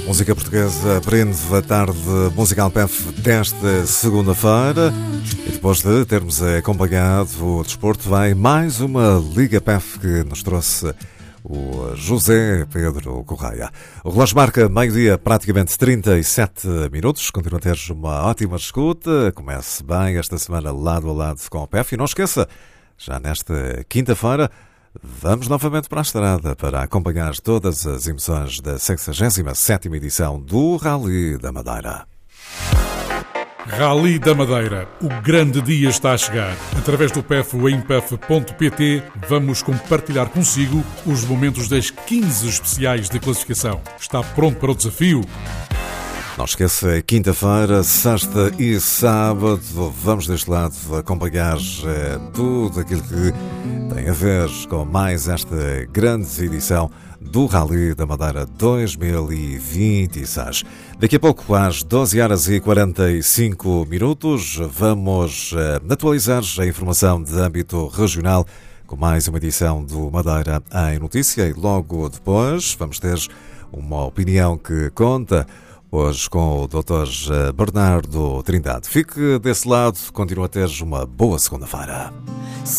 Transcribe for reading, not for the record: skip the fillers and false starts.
Música portuguesa prende a tarde musical PEF desta segunda-feira. E depois de termos acompanhado o desporto, vem mais uma Liga PEF que nos trouxe o José Pedro Correia. O relógio marca meio-dia, praticamente 37 minutos. Continua a ter uma ótima escuta. Comece bem esta semana lado a lado com o PEF. E não esqueça, já nesta quinta-feira, vamos novamente para a estrada para acompanhar todas as emoções da 67ª edição do Rally da Madeira. Rally da Madeira. O grande dia está a chegar. Através do PEF ou em pef.pt vamos compartilhar consigo os momentos das 15 especiais de classificação. Está pronto para o desafio? Não esqueça, quinta-feira, sexta e sábado, vamos deste lado acompanhar tudo aquilo que tem a ver com mais esta grande edição do Rally da Madeira 2026. Daqui a pouco, às 12h45, vamos atualizar a informação de âmbito regional com mais uma edição do Madeira em Notícia e logo depois vamos ter uma opinião que conta hoje com o Dr. Bernardo Trindade. Fique desse lado, continua a ter uma boa segunda-feira.